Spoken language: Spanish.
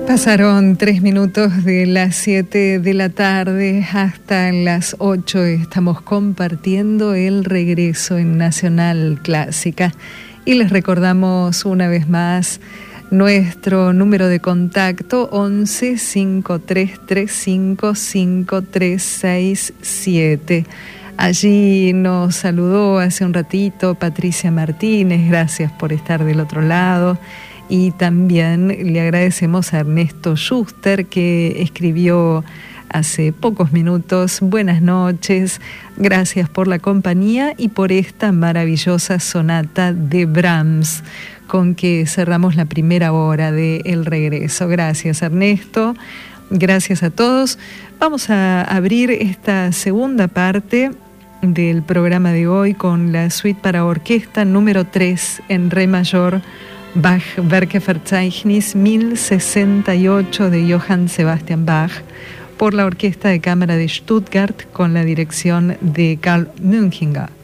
Pasaron 3 minutos de las 7 de la tarde hasta las 8. Estamos compartiendo el regreso en Nacional Clásica. Y les recordamos una vez más nuestro número de contacto 11 5335 5367. Allí nos saludó hace un ratito Patricia Martínez, gracias por estar del otro lado. Y también le agradecemos a Ernesto Schuster, que escribió hace pocos minutos: buenas noches, gracias por la compañía y por esta maravillosa sonata de Brahms, con que cerramos la primera hora de El Regreso. Gracias, Ernesto, gracias a todos. Vamos a abrir esta segunda parte del programa de hoy con la suite para orquesta número 3 en re mayor, Bach Werkverzeichnis 1068 de Johann Sebastian Bach, por la Orquesta de Cámara de Stuttgart con la dirección de Karl Münchinger.